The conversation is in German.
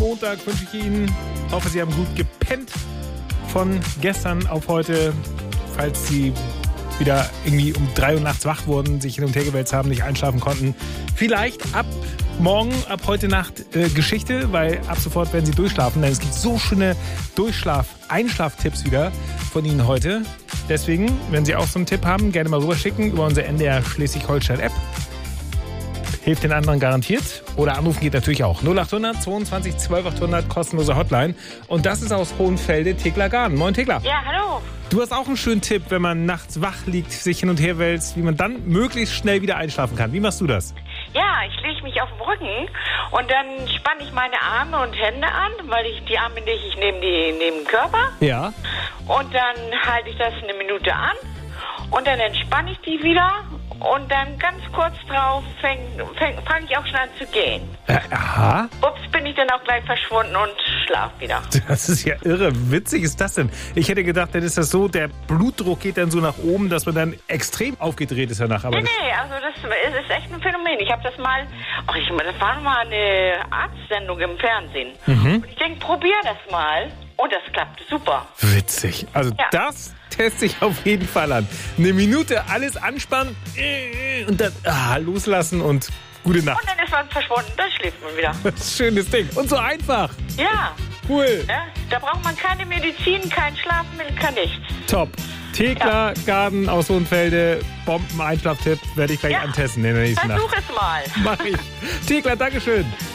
Montag wünsche ich Ihnen. Hoffe, Sie haben gut gepennt von gestern auf heute. Falls Sie wieder irgendwie um 3 Uhr nachts wach wurden, sich hin und her gewälzt haben, nicht einschlafen konnten. Vielleicht ab morgen, ab heute Nacht Geschichte, weil ab sofort werden Sie durchschlafen. Denn es gibt so schöne Einschlaftipps wieder von Ihnen heute. Deswegen, wenn Sie auch so einen Tipp haben, gerne mal rüberschicken über unsere NDR Schleswig-Holstein-App. Hilft den anderen garantiert. Oder anrufen geht natürlich auch. 0800 22 12 800, kostenlose Hotline. Und das ist aus Hohenfelde, Thekla Garden. Moin, Thekla. Ja, hallo. Du hast auch einen schönen Tipp, wenn man nachts wach liegt, sich hin und her wälzt, wie man dann möglichst schnell wieder einschlafen kann. Wie machst du das? Ja, ich lege mich auf den Rücken und dann spanne ich meine Arme und Hände an, weil ich die Arme lege ich neben den Körper. Ja. Und dann halte ich das eine Minute an und dann entspanne ich die wieder und dann ganz kurz drauf fange ich auch schon an zu gehen. Aha. Ups, bin ich dann auch gleich verschwunden und schlaf wieder. Das ist ja irre. Witzig ist das denn? Ich hätte gedacht, dann ist das so, der Blutdruck geht dann so nach oben, dass man dann extrem aufgedreht ist danach. Aber Nee, also das ist echt ein Phänomen. Ich habe das mal, das war mal eine Arztsendung im Fernsehen. Und ich denke, probier das mal. Und das klappt super. Witzig. Also das teste ich auf jeden Fall an. Eine Minute alles anspannen und dann loslassen und gute Nacht. Und dann ist man verschwunden, dann schläft man wieder. Schönes Ding. Und so einfach. Ja. Cool. Ja, da braucht man keine Medizin, kein Schlafmittel, kein nichts. Top. Thekla Garden aus Hohenfelde. Bomben-Einschlaftipp werde ich gleich antesten in der nächsten Nacht. Versuch es mal. Mach ich. Thekla, Dankeschön.